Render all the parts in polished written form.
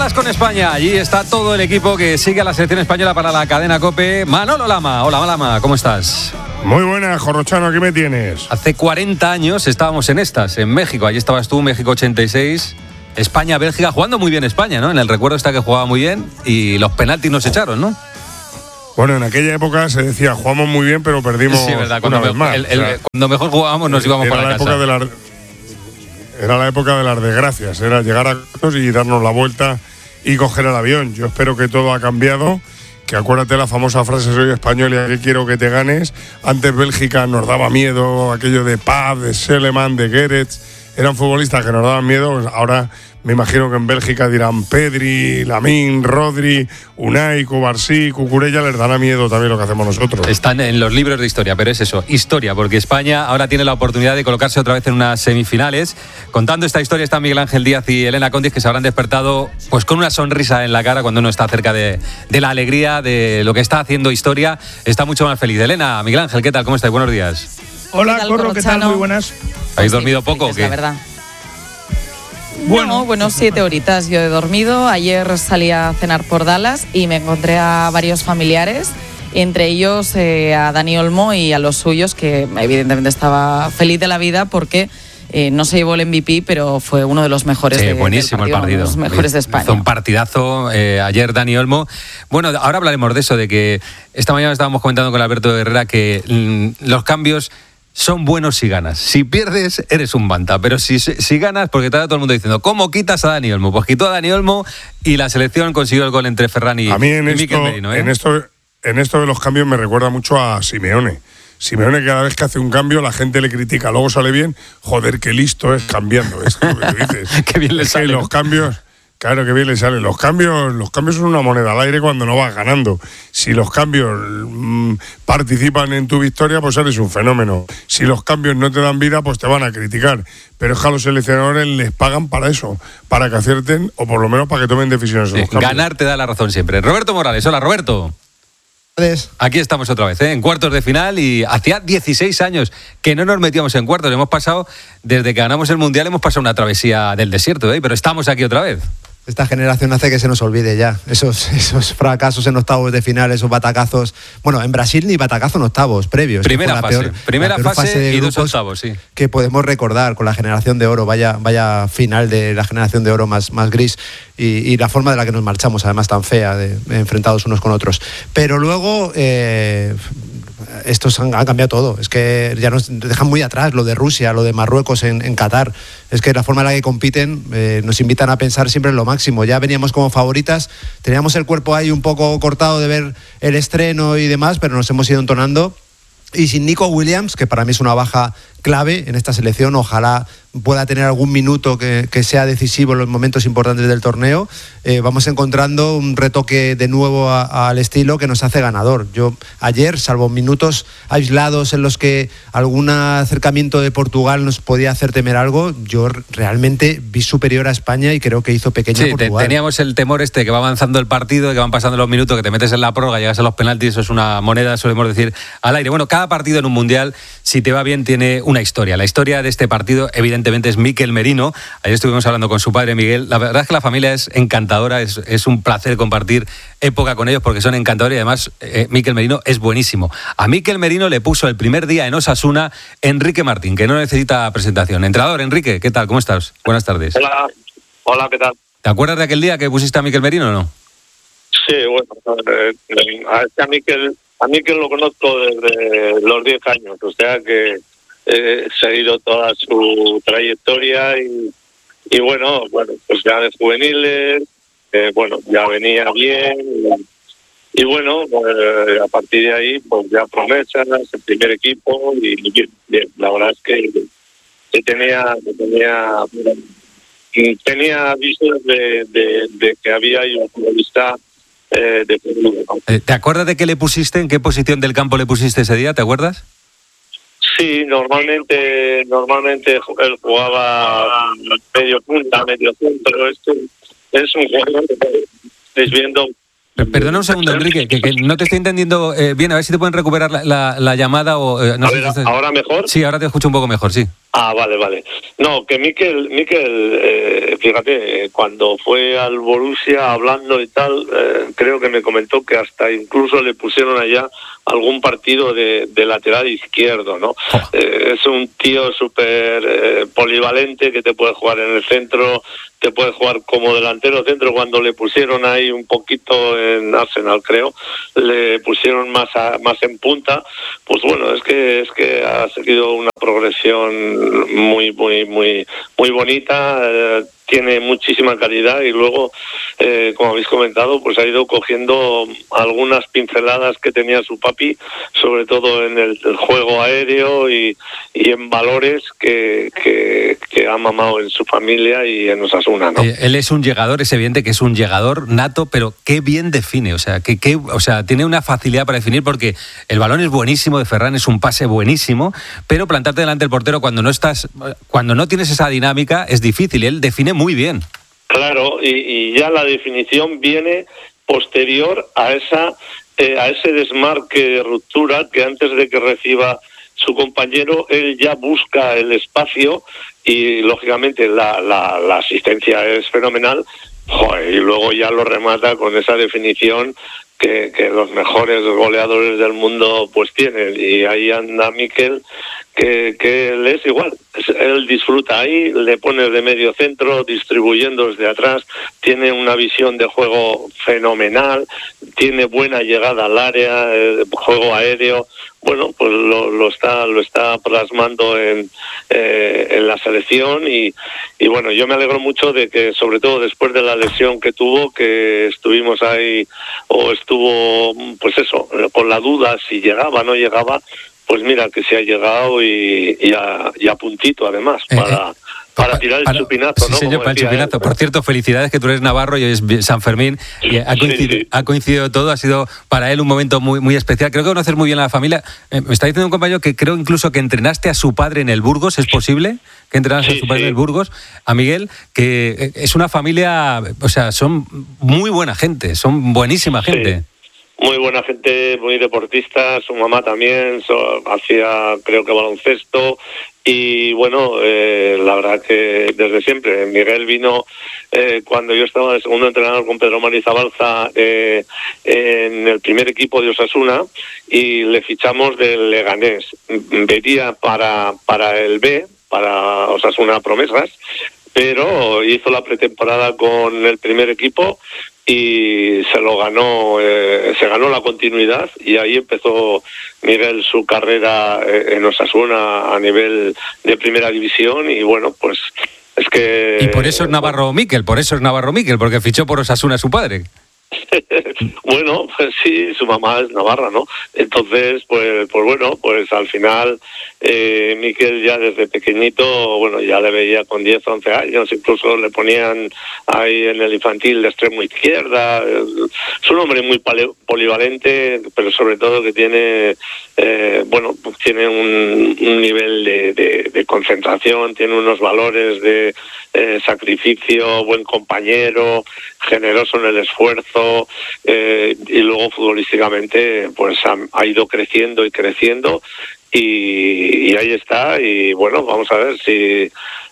Olas con España. Allí está todo el equipo que sigue a la selección española para la cadena COPE. Manolo Lama. Hola, Lama, ¿cómo estás? Muy buenas, Jorrochano, aquí me tienes. Hace 40 años estábamos en México. Allí estabas tú, México 86. España-Bélgica, jugando muy bien España, ¿no? En el recuerdo está que jugaba muy bien y los penaltis nos echaron, ¿no? Bueno, en aquella época se decía, jugamos muy bien, pero perdimos. Sí, verdad. Cuando Mejor jugábamos nos íbamos para la casa. Era la época de las desgracias, era llegar a y darnos la vuelta y coger el avión. Yo espero que todo ha cambiado, que acuérdate la famosa frase, soy español y aquí quiero que te ganes. Antes Bélgica nos daba miedo, aquello de Paz, de Seleman, de Gerets, eran futbolistas que nos daban miedo. Ahora me imagino que en Bélgica dirán Pedri, Lamine, Rodri, Unai, Cubarsí, Cucurella, les dará miedo también lo que hacemos nosotros. Están en los libros de historia, pero es eso, historia, porque España ahora tiene la oportunidad de colocarse otra vez en unas semifinales. Contando esta historia está Miguel Ángel Díaz y Elena Condis, que se habrán despertado pues con una sonrisa en la cara cuando uno está cerca de la alegría, de lo que está haciendo historia. Está mucho más feliz. Elena, Miguel Ángel, ¿qué tal? ¿Cómo estáis? Buenos días. Hola, Corro, ¿qué tal? Muy buenas. ¿Habéis dormido poco o qué? La verdad. Bueno, 7 horitas yo he dormido. Ayer salí a cenar por Dallas y me encontré a varios familiares, entre ellos a Dani Olmo y a los suyos, que evidentemente estaba feliz de la vida porque no se llevó el MVP, pero fue uno de los mejores buenísimo del partido, el partido. Uno de los mejores de España. Hizo un partidazo ayer Dani Olmo. Bueno, ahora hablaremos de eso, de que esta mañana estábamos comentando con Alberto Herrera que los cambios son buenos si ganas. Si pierdes, eres un banta. Pero si ganas, porque está todo el mundo diciendo, ¿cómo quitas a Dani Olmo? Pues quitó a Dani Olmo y la selección consiguió el gol entre Ferran y Mikel Merino. En esto de los cambios me recuerda mucho a Simeone. Simeone cada vez que hace un cambio la gente le critica, luego sale bien. Joder, qué listo es cambiando. Es lo que tú dices. Qué bien le sale. Los cambios... Claro que bien le salen. Los cambios son una moneda al aire cuando no vas ganando. Si los cambios participan en tu victoria, pues eres un fenómeno. Si los cambios no te dan vida, pues te van a criticar. Pero es que a los seleccionadores les pagan para eso, para que acierten o por lo menos para que tomen decisiones. Ganar te da la razón siempre. Roberto Morales, hola Roberto. Aquí estamos otra vez, en cuartos de final, y hacía 16 años que no nos metíamos en cuartos. Hemos pasado, desde que ganamos el Mundial, hemos pasado una travesía del desierto, pero estamos aquí otra vez. Esta generación hace que se nos olvide ya esos fracasos en octavos de final, esos batacazos. Bueno, en Brasil ni batacazo en octavos previos. Primera fase y dos octavos, sí. Que podemos recordar con la generación de oro, vaya final de la generación de oro más gris, y la forma de la que nos marchamos, además tan fea, enfrentados unos con otros. Pero luego... estos han cambiado todo, es que ya nos dejan muy atrás lo de Rusia, lo de Marruecos en Qatar. Es que la forma en la que compiten nos invitan a pensar siempre en lo máximo. Ya veníamos como favoritas, teníamos el cuerpo ahí un poco cortado de ver el estreno y demás, pero nos hemos ido entonando. Y sin Nico Williams, que para mí es una baja clave en esta selección, ojalá pueda tener algún minuto que sea decisivo en los momentos importantes del torneo, vamos encontrando un retoque de nuevo al estilo que nos hace ganador. Yo ayer, salvo minutos aislados en los que algún acercamiento de Portugal nos podía hacer temer algo, yo realmente vi superior a España y creo que hizo pequeña Portugal. Teníamos el temor que va avanzando el partido, que van pasando los minutos, que te metes en la prórroga, llegas a los penaltis, eso es una moneda, solemos decir, al aire. Bueno, cada partido en un mundial, si te va bien, tiene una historia. La historia de este partido, evidentemente, es Mikel Merino. Ayer estuvimos hablando con su padre Miguel. La verdad es que la familia es encantadora, es un placer compartir época con ellos porque son encantadores, y además Mikel Merino es buenísimo. A Mikel Merino le puso el primer día en Osasuna Enrique Martín, que no necesita presentación. Entrenador, Enrique, ¿qué tal? ¿Cómo estás? Buenas tardes. Hola, ¿qué tal? ¿Te acuerdas de aquel día que pusiste a Mikel Merino o no? Sí, bueno, a Mikel lo conozco desde los 10 años, o sea que he seguido toda su trayectoria y bueno, pues ya de juveniles, ya venía bien y bueno, a partir de ahí pues ya promesas, el primer equipo y bien, la verdad es que tenía visos de que había un futbolista de futuro, ¿no? ¿Te acuerdas de qué le pusiste, en qué posición del campo le pusiste ese día? ¿Te acuerdas? Sí, normalmente él jugaba medio punta, medio centro. Es un jugador que estáis viendo. Perdona un segundo, Enrique, que no te estoy entendiendo bien. A ver si te pueden recuperar la llamada. No ¿Ahora mejor? Sí, ahora te escucho un poco mejor, sí. Vale. No, que Mikel, fíjate, cuando fue al Borussia hablando y tal, creo que me comentó que hasta incluso le pusieron allá algún partido de lateral izquierdo, ¿no? Es un tío súper polivalente, que te puede jugar en el centro, te puede jugar como delantero centro. Cuando le pusieron ahí un poquito en Arsenal, creo, le pusieron más en punta. Pues bueno, es que ha seguido una progresión muy bonita. Tiene muchísima calidad y luego, como habéis comentado, pues ha ido cogiendo algunas pinceladas que tenía su papi, sobre todo en el juego aéreo y en valores que ha mamado en su familia y en Osasuna, ¿no? Él es un llegador, es evidente que es un llegador nato, pero qué bien define, o sea, tiene una facilidad para definir, porque el balón es buenísimo de Ferran, es un pase buenísimo, pero plantarte delante del portero cuando no tienes esa dinámica es difícil, y él define muy bien. Claro, y ya la definición viene posterior a ese desmarque de ruptura, que antes de que reciba su compañero, él ya busca el espacio y lógicamente la asistencia es fenomenal. Y luego ya lo remata con esa definición que los mejores goleadores del mundo pues tienen, y ahí anda Mikel, que él es igual, él disfruta ahí, le pone de medio centro, distribuyendo desde atrás, tiene una visión de juego fenomenal, tiene buena llegada al área, juego aéreo. Bueno, pues lo está plasmando en la selección y bueno, yo me alegro mucho de que, sobre todo después de la lesión que tuvo, que estuvimos ahí, o estuvo, pues eso, con la duda si llegaba o no llegaba, pues mira que se ha llegado y a puntito además, para tirar el chupinazo, ¿no? Sí, señor, para el chupinazo. Por cierto, felicidades, que tú eres navarro y hoy es San Fermín, y ha coincidido todo, ha sido para él un momento muy especial. Creo que conoces muy bien a la familia. Me está diciendo un compañero que creo incluso que entrenaste a su padre en el Burgos, ¿es posible? Que entrenaste a su padre en el Burgos, a Miguel, que es una familia, o sea, son muy buena gente, son buenísima gente. Muy buena gente, muy deportista, su mamá también hacía, creo que baloncesto, y bueno, la verdad que desde siempre. Miguel vino cuando yo estaba de segundo entrenador con Pedro Marizabalza en el primer equipo de Osasuna, y le fichamos del Leganés. Venía para el B, para Osasuna Promesas, pero hizo la pretemporada con el primer equipo y se ganó la continuidad, y ahí empezó Miguel su carrera en Osasuna a nivel de primera división. Y bueno, pues es que... Y por eso es Navarro Mikel, porque fichó por Osasuna a su padre. Bueno, pues sí, su mamá es navarra, ¿no? Entonces, pues bueno, pues al final Mikel ya desde pequeñito, bueno, ya le veía con 10, 11 años, incluso le ponían ahí en el infantil de extremo izquierda. Es un hombre muy polivalente, pero sobre todo que tiene, bueno, pues tiene un nivel de concentración, tiene unos valores de sacrificio, buen compañero, generoso en el esfuerzo, y luego futbolísticamente pues ha ido creciendo y ahí está. Y bueno, vamos a ver si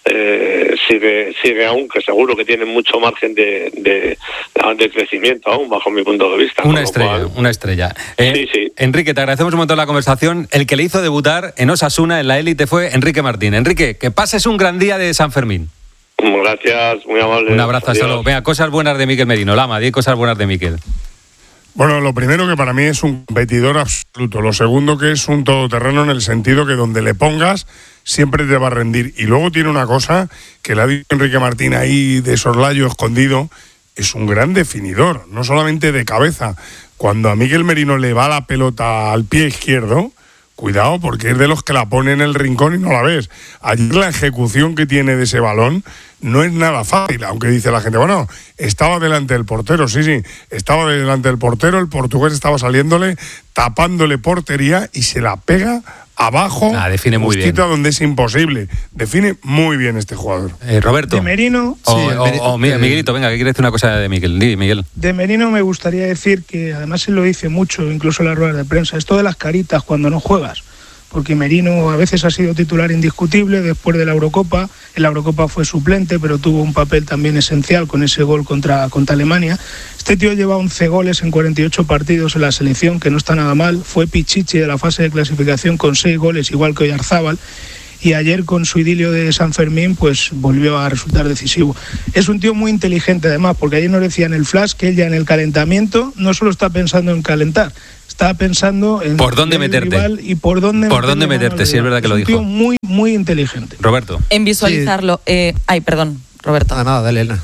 sigue aún, que seguro que tiene mucho margen de crecimiento aún, bajo mi punto de vista. Una estrella. Sí. Enrique, te agradecemos un montón la conversación. El que le hizo debutar en Osasuna, en la élite, fue Enrique Martín. Enrique, que pases un gran día de San Fermín. Gracias, muy amable. Un abrazo, hasta luego. Venga, cosas buenas de Mikel Merino. Lama, di cosas buenas de Mikel. Bueno, lo primero, que para mí es un competidor absoluto. Lo segundo, que es un todoterreno en el sentido que donde le pongas siempre te va a rendir. Y luego tiene una cosa que le ha dicho Enrique Martín ahí de soslayo escondido: es un gran definidor, no solamente de cabeza. Cuando a Mikel Merino le va la pelota al pie izquierdo, cuidado, porque es de los que la pone en el rincón y no la ves. Ayer la ejecución que tiene de ese balón no es nada fácil, aunque dice la gente, bueno, estaba delante del portero. Sí, estaba delante del portero, el portugués estaba saliéndole, tapándole portería, y se la pega abajo, define muy bien, donde es imposible. Define muy bien este jugador. Roberto. De Merino. Miguelito, venga, que quiere decir una cosa de Mikel. Miguel. De Merino me gustaría decir que, además él lo dice mucho, incluso en las ruedas de prensa, esto de las caritas cuando no juegas. porque Merino a veces ha sido titular indiscutible después de la Eurocopa. En la Eurocopa fue suplente, pero tuvo un papel también esencial con ese gol contra Alemania. Este tío lleva 11 goles en 48 partidos en la selección, que no está nada mal. Fue Pichichi de la fase de clasificación con 6 goles, igual que Oyarzábal. Y ayer con su idilio de San Fermín pues volvió a resultar decisivo. Es un tío muy inteligente además, porque ayer nos decía en el flash que él ya en el calentamiento no solo está pensando en calentar, está pensando en por dónde meterte rival y por dónde meterte, sí, es verdad que lo dijo. Es un tío muy, muy inteligente. Roberto. En visualizarlo. Sí. Perdón, Roberto. Nada, dale, Elena.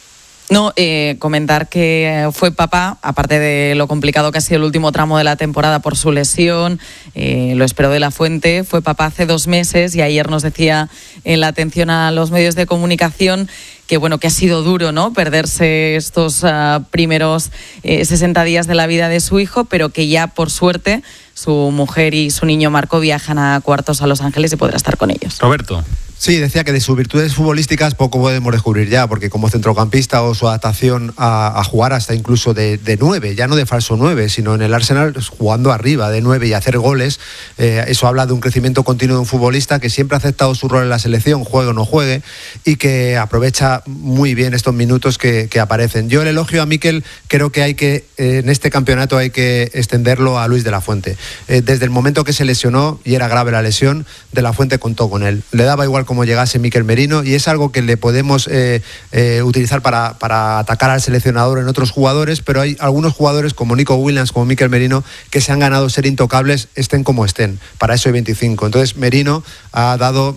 No, comentar que fue papá, aparte de lo complicado que ha sido el último tramo de la temporada por su lesión, lo esperó de la Fuente, fue papá hace 2 meses y ayer nos decía en la atención a los medios de comunicación que bueno, que ha sido duro, ¿no?, perderse estos primeros 60 días de la vida de su hijo, pero que ya por suerte su mujer y su niño Marco viajan a cuartos a Los Ángeles y podrá estar con ellos. Roberto. Sí, decía que de sus virtudes futbolísticas poco podemos descubrir ya, porque como centrocampista o su adaptación a jugar hasta incluso de 9, ya no de falso 9, sino en el Arsenal jugando arriba de 9 y hacer goles, eso habla de un crecimiento continuo de un futbolista que siempre ha aceptado su rol en la selección, juegue o no juegue, y que aprovecha muy bien estos minutos que aparecen. Yo el elogio a Mikel creo que hay que, en este campeonato hay que extenderlo a Luis de la Fuente. Desde el momento que se lesionó, y era grave la lesión, de la Fuente contó con él. Le daba igual como llegase Mikel Merino, y es algo que le podemos utilizar para atacar al seleccionador en otros jugadores, pero hay algunos jugadores como Nico Williams, como Mikel Merino, que se han ganado ser intocables, estén como estén. Para eso hay 25. Entonces Merino le ha dado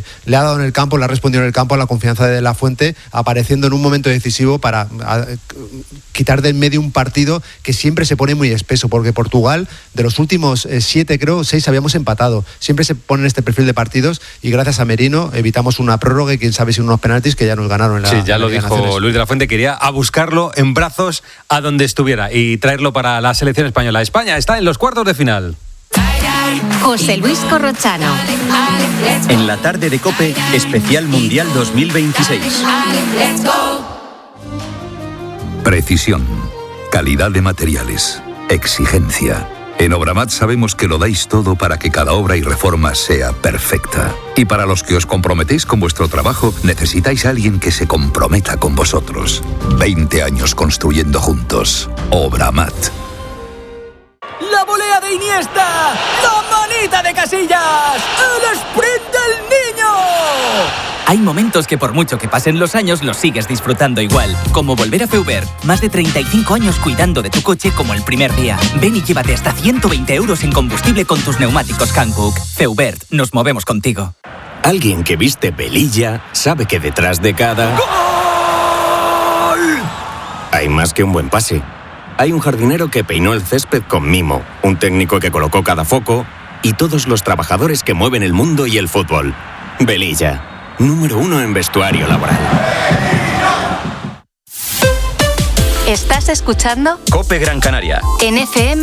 en el campo, le ha respondido en el campo a la confianza de la Fuente, apareciendo en un momento decisivo para quitar de en medio un partido que siempre se pone muy espeso, porque Portugal, de los últimos 7, creo, 6 habíamos empatado. Siempre se ponen este perfil de partidos y gracias a Merino evitamos una prórroga y quién sabe si unos penaltis que ya nos ganaron en la... Sí, ya lo dijo Luis de la Fuente, quería a buscarlo en brazos a donde estuviera y traerlo para la selección española. España está en los cuartos de final. José Luis Corrochano. En la tarde de COPE, especial Mundial 2026. Precisión, calidad de materiales, exigencia. En Obramat sabemos que lo dais todo para que cada obra y reforma sea perfecta. Y para los que os comprometéis con vuestro trabajo, necesitáis a alguien que se comprometa con vosotros. 20 años construyendo juntos. Obramat. ¡La volea de Iniesta! ¡La manita de Casillas! ¡El sprint del niño! Hay momentos que por mucho que pasen los años los sigues disfrutando igual. Como volver a Feubert. Más de 35 años cuidando de tu coche como el primer día. Ven y llévate hasta 120 euros en combustible con tus neumáticos Hankook. Feubert, nos movemos contigo. Alguien que viste Velilla sabe que detrás de cada... ¡Gol! Hay más que un buen pase. Hay un jardinero que peinó el césped con mimo, un técnico que colocó cada foco y todos los trabajadores que mueven el mundo y el fútbol. Velilla. Número 1 en vestuario laboral. ¿Estás escuchando? COPE Gran Canaria. En FM